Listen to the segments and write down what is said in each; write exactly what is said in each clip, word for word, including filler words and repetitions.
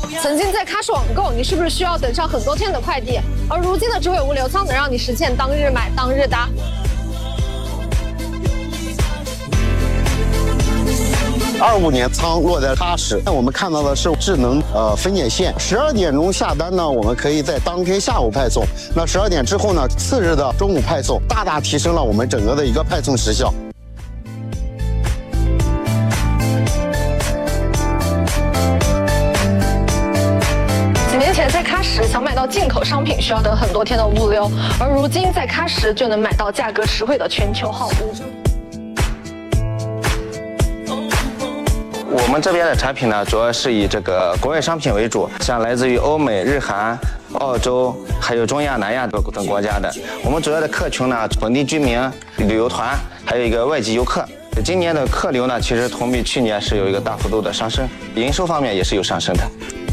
曾经在喀什网购，你是不是需要等上很多天的快递？而如今的智慧物流仓能让你实现当日买当日达。 二五年仓落在喀什，那我们看到的是智能呃分拣线。十二点钟下单呢，我们可以在当天下午派送。那十二点之后呢，次日的中午派送，大大提升了我们整个的一个派送时效。 几年前在喀什想买到进口商品需要等很多天的物流，而如今在喀什就能买到价格实惠的全球好物。 我们这边的产品呢，主要是以这个国外商品为主，像来自于欧美、日韩、澳洲，还有中亚、南亚等等国家的。我们主要的客群呢，本地居民、旅游团，还有一个外籍游客。今年的客流呢，其实同比去年是有一个大幅度的上升，营收方面也是有上升的。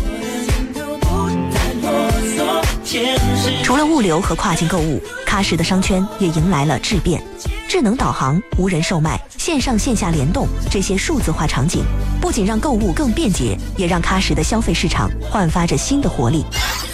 除了物流和跨境购物，喀什的商圈也迎来了质变。智能导航、无人售卖、线上线下联动，这些数字化场景不仅让购物更便捷，也让喀什的消费市场焕发着新的活力。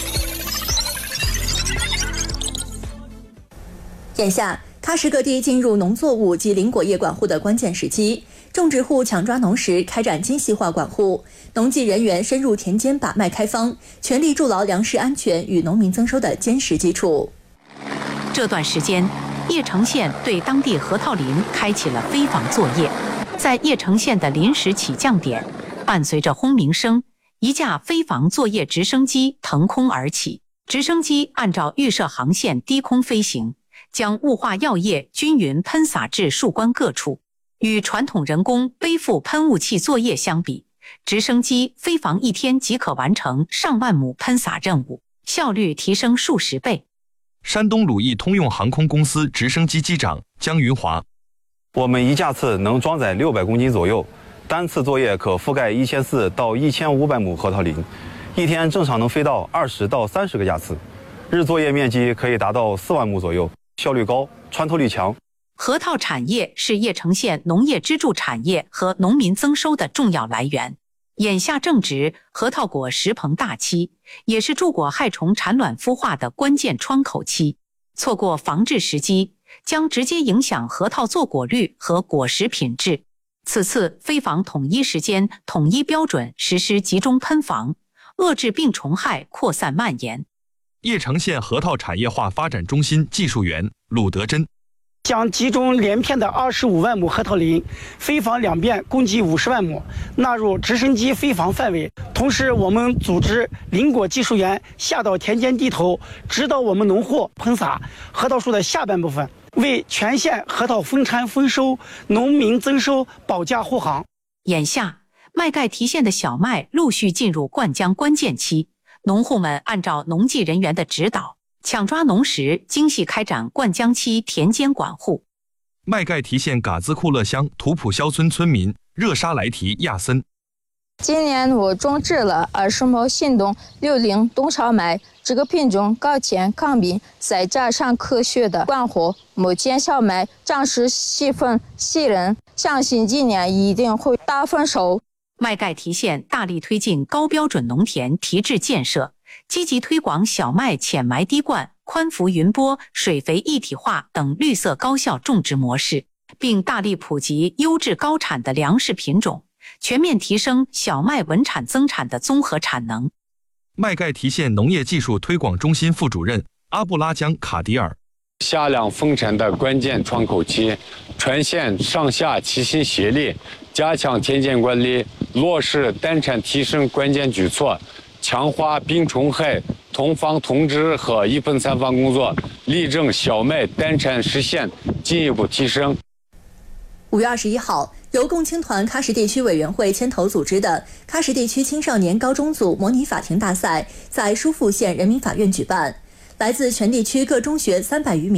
眼下，喀什各地进入农作物及林果业管护的关键时期，种植户抢抓农时开展精细化管护，农技人员深入田间把脉开方，全力筑牢粮食安全与农民增收的坚实基础。 这段时间，叶城县对当地核桃林开启了飞防作业。在叶城县的临时起降点，伴随着轰鸣声，一架飞防作业直升机腾空而起。直升机按照预设航线低空飞行，将雾化药液均匀喷洒至树冠各处。与传统人工背负喷雾器作业相比，直升机飞防一天即可完成上万亩喷洒任务，效率提升数十倍。 山东鲁艺通用航空公司直升机机长姜云华： 我们一架次能装载六百公斤左右，单次作业可覆盖一千四到一千五百亩核桃林，一天正常能飞到二十到三十个架次，日作业面积可以达到四万亩左右，效率高，穿透力强。 核桃产业是叶城县农业支柱产业和农民增收的重要来源。眼下正值核桃果实膨大期，也是柱果害虫产卵孵化的关键窗口期。错过防治时机，将直接影响核桃坐果率和果实品质。此次飞防统一时间、统一标准实施集中喷防，遏制病虫害扩散蔓延。 叶城县核桃产业化发展中心技术员鲁德珍： 将集中连片的二十五万亩核桃林飞防两遍，共计五十万亩，纳入直升机飞防范围。同时，我们组织林果技术员下到田间地头，指导我们农户喷洒核桃树的下半部分，为全县核桃丰产丰收、农民增收保驾护航。 眼下，麦盖提县的小麦陆续进入灌浆关键期，农户们按照农技人员的指导，抢抓农时，精细开展灌浆期田间管护。 麦盖提县嘎兹库勒乡图普肖村村民热沙莱提亚森： 今年我种植了二十亩新冬六零冬苕麦，这个品种高甜抗病，再加上科学的管护，目前小麦长势十分喜人，相信今年一定会大丰收。 麦盖提县大力推进高标准农田提质建设，积极推广小麦浅埋滴灌、宽幅云播、水肥一体化等绿色高效种植模式，并大力普及优质高产的粮食品种，全面提升小麦稳产增产的综合产能。 麦盖提县农业技术推广中心副主任阿布拉江卡迪尔： 夏粮丰产的关键窗口期，全县上下齐心协力，加强田间管理，落实单产提升关键举措，强化病虫害同防同治和一分三防工作，力争小麦单产实现进一步提升。 五月二十一号，由共青团喀什地区委员会牵头组织的喀什地区青少年高中组模拟法庭大赛在疏附县人民法院举办，来自全地区各中学三百余名